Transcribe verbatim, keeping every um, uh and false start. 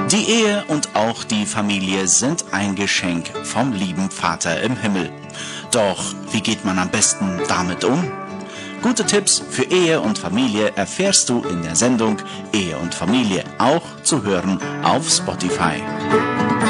Die Ehe und auch die Familie sind ein Geschenk vom lieben Vater im Himmel. Doch wie geht man am besten damit um? Gute Tipps für Ehe und Familie erfährst du in der Sendung Ehe und Familie, auch zu hören auf Spotify.